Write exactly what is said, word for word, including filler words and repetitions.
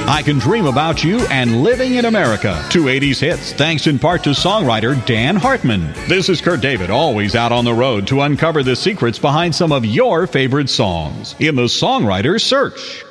I Can Dream About You, and Living in America. Two eighties hits, thanks in part to songwriter Dan Hartman. This is Kurt David, always out on the road to uncover the secrets behind some of your favorite songs in the Songwriter's Search.